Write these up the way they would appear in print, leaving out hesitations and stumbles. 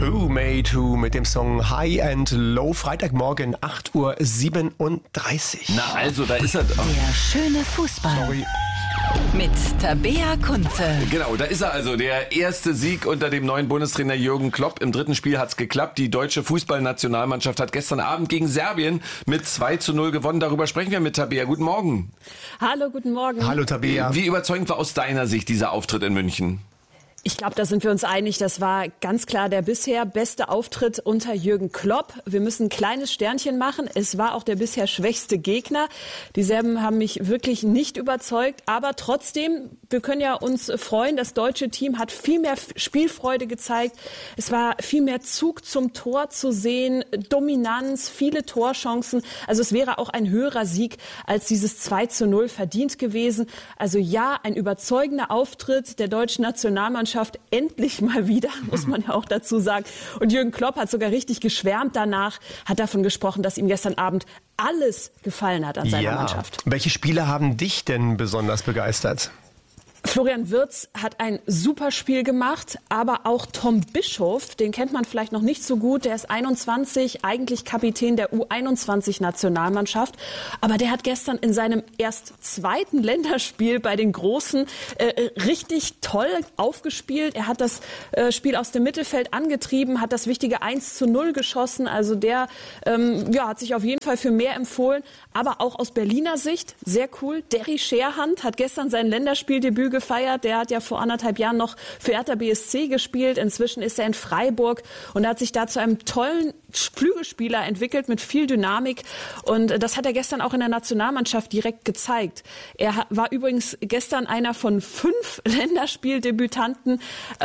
Who Made Who mit dem Song High and Low. Freitagmorgen 8:37 Uhr. Na also, da ist er. Der schöne Fußball. Sorry. Mit Tabea Kunze. Genau, da ist er also, der erste Sieg unter dem neuen Bundestrainer Jürgen Klopp. Im dritten Spiel hat's geklappt. Die deutsche Fußballnationalmannschaft hat gestern Abend gegen Serbien mit 2:0 gewonnen. Darüber sprechen wir mit Tabea. Guten Morgen. Hallo, guten Morgen. Hallo Tabea. Wie überzeugend war aus deiner Sicht dieser Auftritt in München? Ich glaube, da sind wir uns einig, das war ganz klar der bisher beste Auftritt unter Jürgen Klopp. Wir müssen ein kleines Sternchen machen. Es war auch der bisher schwächste Gegner. Die Serben haben mich wirklich nicht überzeugt. Aber trotzdem, wir können ja uns freuen, das deutsche Team hat viel mehr Spielfreude gezeigt. Es war viel mehr Zug zum Tor zu sehen, Dominanz, viele Torchancen. Also es wäre auch ein höherer Sieg als dieses 2:0 verdient gewesen. Also ja, ein überzeugender Auftritt der deutschen Nationalmannschaft. Endlich mal wieder, muss man ja auch dazu sagen. Und Jürgen Klopp hat sogar richtig geschwärmt danach, hat davon gesprochen, dass ihm gestern Abend alles gefallen hat an seiner Mannschaft. Welche Spiele haben dich denn besonders begeistert? Florian Wirtz hat ein super Spiel gemacht, aber auch Tom Bischof, den kennt man vielleicht noch nicht so gut, der ist 21, eigentlich Kapitän der U21-Nationalmannschaft, aber der hat gestern in seinem erst zweiten Länderspiel bei den Großen richtig toll aufgespielt. Er hat das Spiel aus dem Mittelfeld angetrieben, hat das wichtige 1:0 geschossen, also der hat sich auf jeden Fall für mehr empfohlen, aber auch aus Berliner Sicht sehr cool. Derry Scherhand hat gestern sein Länderspieldebüt gefeiert. Der hat ja vor 1,5 Jahren noch für Hertha BSC gespielt. Inzwischen ist er in Freiburg und hat sich da zu einem tollen Flügelspieler entwickelt mit viel Dynamik. Und das hat er gestern auch in der Nationalmannschaft direkt gezeigt. Er war übrigens gestern einer von 5 Länderspieldebütanten.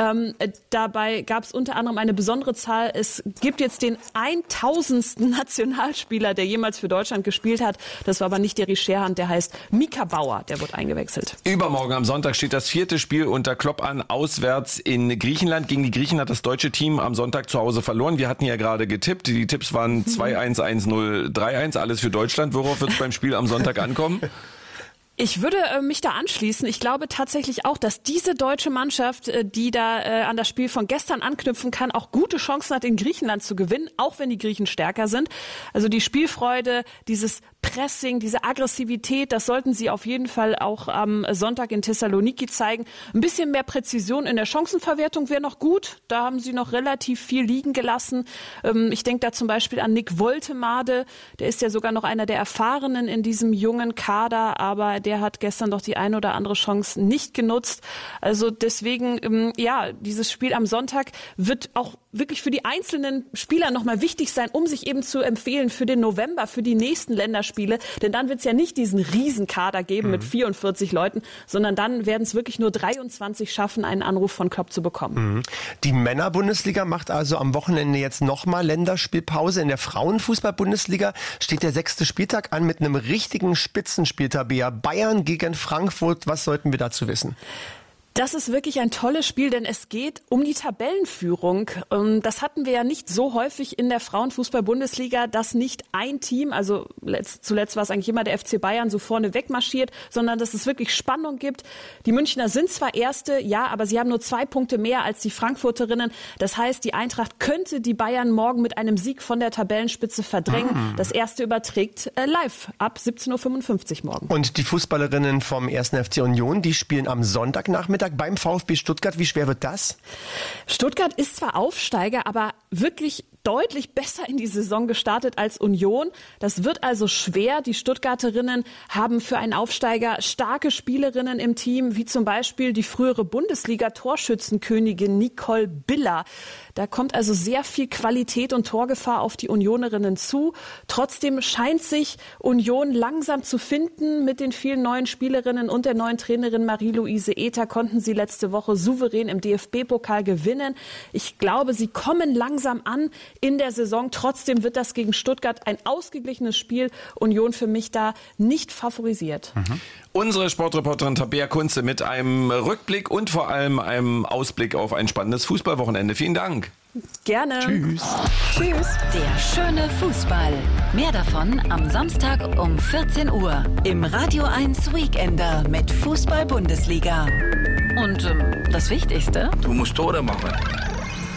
Dabei gab es unter anderem eine besondere Zahl. Es gibt jetzt den 1000. Nationalspieler, der jemals für Deutschland gespielt hat. Das war aber nicht Derry Scherhand, der heißt Mika Bauer. Der wird eingewechselt. Übermorgen am Sonntag steht das 4. Spiel unter Klopp an, auswärts in Griechenland. Gegen die Griechen hat das deutsche Team am Sonntag zu Hause verloren. Wir hatten ja gerade getippt. Die Tipps waren 2-1, 1-0, 3-1. Alles für Deutschland. Worauf wird es beim Spiel am Sonntag ankommen? Ich würde mich da anschließen. Ich glaube tatsächlich auch, dass diese deutsche Mannschaft, die da an das Spiel von gestern anknüpfen kann, auch gute Chancen hat, in Griechenland zu gewinnen, auch wenn die Griechen stärker sind. Also die Spielfreude, dieses Pressing, diese Aggressivität, das sollten sie auf jeden Fall auch am Sonntag in Thessaloniki zeigen. Ein bisschen mehr Präzision in der Chancenverwertung wäre noch gut. Da haben sie noch relativ viel liegen gelassen. Ich denke da zum Beispiel an Nick Woltemade. Der ist ja sogar noch einer der Erfahrenen in diesem jungen Kader, aber der hat gestern doch die eine oder andere Chance nicht genutzt. Also deswegen, dieses Spiel am Sonntag wird auch wirklich für die einzelnen Spieler nochmal wichtig sein, um sich eben zu empfehlen für den November, für die nächsten Länderspiele. Denn dann wird es ja nicht diesen Riesenkader geben mit 44 Leuten, sondern dann werden es wirklich nur 23 schaffen, einen Anruf von Klopp zu bekommen. Die Männerbundesliga macht also am Wochenende jetzt nochmal Länderspielpause. In der Frauenfußball-Bundesliga steht der 6. Spieltag an mit einem richtigen Spitzenspiel, Tabea. Bayern gegen Frankfurt. Was sollten wir dazu wissen? Das ist wirklich ein tolles Spiel, denn es geht um die Tabellenführung. Das hatten wir ja nicht so häufig in der Frauenfußball-Bundesliga, dass nicht ein Team, also zuletzt war es eigentlich immer der FC Bayern, so vorne wegmarschiert, sondern dass es wirklich Spannung gibt. Die Münchner sind zwar Erste, ja, aber sie haben nur 2 Punkte mehr als die Frankfurterinnen. Das heißt, die Eintracht könnte die Bayern morgen mit einem Sieg von der Tabellenspitze verdrängen. Das Erste überträgt live ab 17:55 Uhr morgen. Und die Fußballerinnen vom 1. FC Union, die spielen am Sonntagnachmittag beim VfB Stuttgart. Wie schwer wird das? Stuttgart ist zwar Aufsteiger, aber wirklich deutlich besser in die Saison gestartet als Union. Das wird also schwer. Die Stuttgarterinnen haben für einen Aufsteiger starke Spielerinnen im Team, wie zum Beispiel die frühere Bundesliga-Torschützenkönigin Nicole Biller. Da kommt also sehr viel Qualität und Torgefahr auf die Unionerinnen zu. Trotzdem scheint sich Union langsam zu finden. Mit den vielen neuen Spielerinnen und der neuen Trainerin Marie-Louise Ether konnten sie letzte Woche souverän im DFB-Pokal gewinnen. Ich glaube, sie kommen langsam an in der Saison. Trotzdem wird das gegen Stuttgart ein ausgeglichenes Spiel. Union für mich da nicht favorisiert. Unsere Sportreporterin Tabea Kunze mit einem Rückblick und vor allem einem Ausblick auf ein spannendes Fußballwochenende. Vielen Dank. Gerne. Tschüss. Tschüss. Der schöne Fußball. Mehr davon am Samstag um 14 Uhr im Radio 1 Weekender mit Fußball-Bundesliga. Und das Wichtigste? Du musst Tore machen.